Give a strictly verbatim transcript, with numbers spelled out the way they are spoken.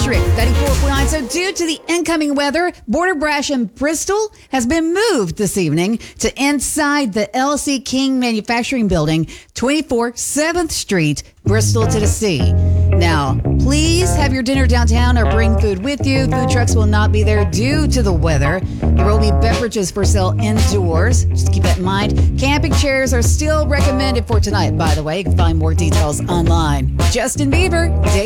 Patrick, ninety-four point nine. So due to the incoming weather, Border Brash in Bristol has been moved this evening to inside the L C King Manufacturing Building, twenty-four seventh Street, Bristol, Tennessee. Now, please have your dinner downtown or bring food with you. Food trucks will not be there due to the weather. There will be beverages for sale indoors. Just keep that in mind. Camping chairs are still recommended for tonight, by the way. You can find more details online. Justin Bieber,